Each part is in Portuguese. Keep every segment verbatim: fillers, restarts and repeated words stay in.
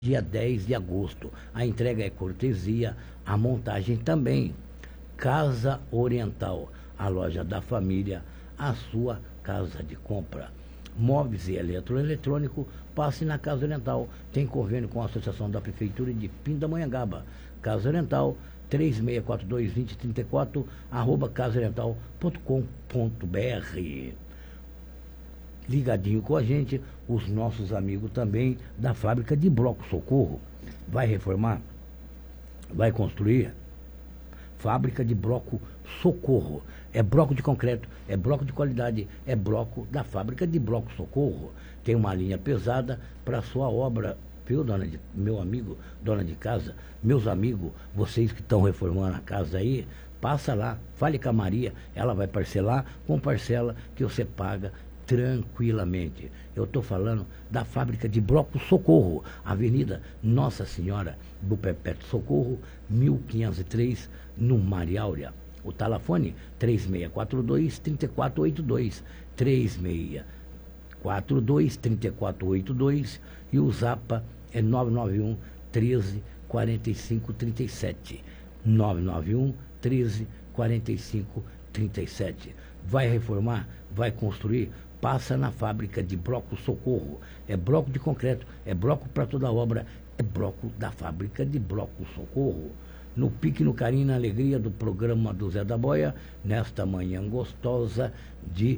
dia dez de agosto. A entrega é cortesia, a montagem também. Casa Oriental, a loja da família, a sua casa de compra. Móveis e eletroeletrônico, passe na Casa Oriental. Tem convênio com a Associação da Prefeitura de Pindamonhangaba. Casa Oriental, três seis quatro dois, dois zero três quatro, arroba casa oriental ponto com ponto br. Ligadinho com a gente, os nossos amigos também da fábrica de Bloco Socorro. Vai reformar? Vai construir? Fábrica de Bloco Socorro. É bloco de concreto, é bloco de qualidade, é bloco da fábrica de Bloco Socorro. Tem uma linha pesada para a sua obra, viu, dona de, meu amigo, dona de casa, meus amigos, vocês que estão reformando a casa aí, passa lá, fale com a Maria, ela vai parcelar com parcela que você paga tranquilamente. Eu estou falando da fábrica de Bloco Socorro, Avenida Nossa Senhora do Perpétuo Socorro, mil quinhentos e três, no Maria Áurea. O telefone três seis quatro dois, três quatro oito dois, três seis quatro dois, três quatro oito dois, e o Zapa é nove nove um, treze, quarenta e cinco, trinta e sete. nove nove um, treze, quarenta e cinco, trinta e sete. Vai reformar? Vai construir? Passa na fábrica de Bloco Socorro. É bloco de concreto, é bloco para toda obra, é bloco da fábrica de Bloco Socorro. No pique, no carinho, na alegria do programa do Zé da Boia, nesta manhã gostosa de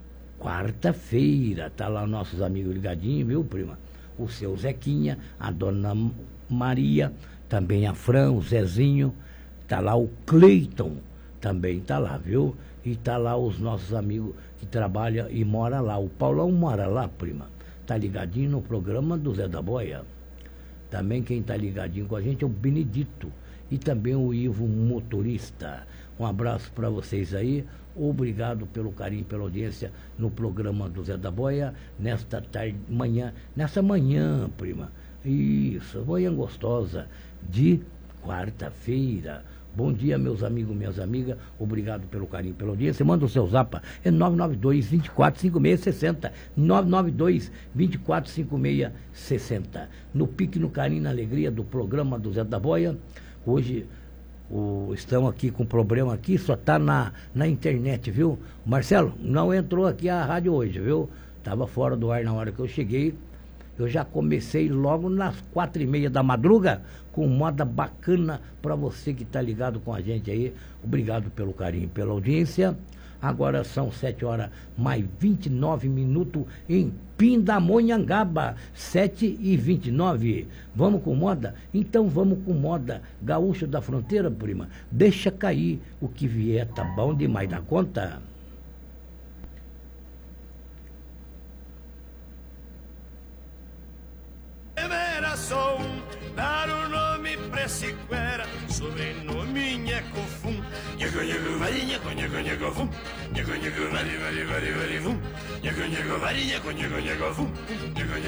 quarta-feira. Tá lá nossos amigos ligadinhos, viu, prima? O seu Zequinha, a dona Maria, também a Fran, o Zezinho, tá lá o Cleiton, também tá lá, viu? E tá lá os nossos amigos que trabalham e moram lá. O Paulão mora lá, prima. Tá ligadinho no programa do Zé da Boia. Também quem tá ligadinho com a gente é o Benedito e também o Ivo Motorista. Um abraço para vocês aí. Obrigado pelo carinho, pela audiência no programa do Zé da Boia, nesta tarde, manhã, nessa manhã, prima. Isso, manhã gostosa de quarta-feira. Bom dia, meus amigos, minhas amigas. Obrigado pelo carinho, pela audiência. Manda o seu zapa. É nove nove dois, vinte e quatro, cinquenta e seis sessenta. nove nove dois, vinte e quatro, cinquenta e seis sessenta. No pique, no carinho, na alegria do programa do Zé da Boia. Hoje o, estamos aqui com problema aqui, só está na, na internet, viu? Marcelo, não entrou aqui a rádio hoje, viu? Estava fora do ar na hora que eu cheguei. Eu já comecei logo nas quatro e meia da madruga com moda bacana para você que está ligado com a gente aí. Obrigado pelo carinho, pela audiência. Agora são sete horas mais vinte e nove minutos em Pindamonhangaba, sete e vinte e nove. Vamos com moda? Então vamos com moda. Gaúcho da Fronteira, prima. Deixa cair o que vier, tá bom demais da conta. Dar o nome pra esse cuera, sobrenome Nhecofum. Nhego, nhego, vari, nhego, nhego, nhego, fum. Nhego, nhego, vari, vari, vari, vari, fum. Nhego, nhego, vari, nhego, nhego, nhego, fum. Nhego, nhego.